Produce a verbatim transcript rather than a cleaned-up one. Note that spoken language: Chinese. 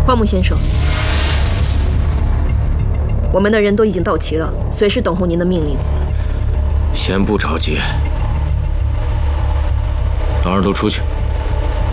荒木先生，我们的人都已经到齐了，随时等候您的命令。 先不着急，当然都出去。